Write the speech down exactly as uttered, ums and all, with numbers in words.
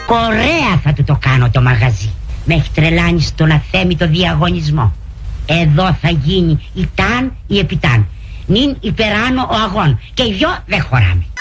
Κορέα θα του το κάνω το μαγαζί. Με έχει τρελάνει στον αθέμητο διαγωνισμό. Εδώ θα γίνει η ταν ή επιτάν. Νυν υπεράνω ο αγών. Και οι δυο δεν χωράμε.